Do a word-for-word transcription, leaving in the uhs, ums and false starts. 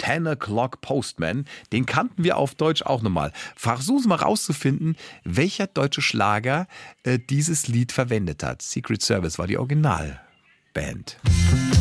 Ten O'Clock Postman. Den kannten wir auf Deutsch auch nochmal. Versuchen Sie mal rauszufinden, welcher deutsche Schlager äh, dieses Lied verwendet hat. Secret Service war die Originalband.